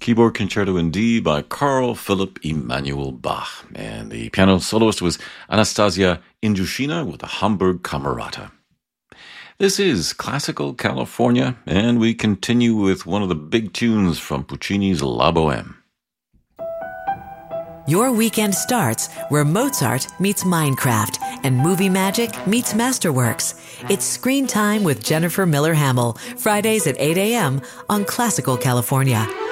keyboard concerto in D by Carl Philipp Emanuel Bach. And the piano soloist was Anastasia Injushina with the Hamburg Camerata. This is Classical California, and we continue with one of the big tunes from Puccini's La Boheme. Your weekend starts where Mozart meets Minecraft and movie magic meets Masterworks. It's Screen Time with Jennifer Miller Hamill, Fridays at 8 a.m. on Classical California.